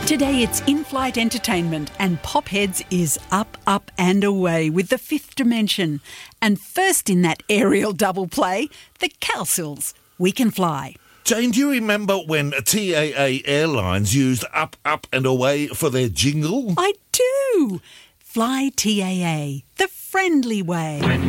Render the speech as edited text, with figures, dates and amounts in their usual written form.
Today it's in-flight entertainment and Popheads is up, up and away with the fifth dimension. And first in that aerial double play, the Calcils. We can fly. Jane, do you remember when TAA Airlines used Up, Up and Away for their jingle? I do. Fly TAA, the friendly way.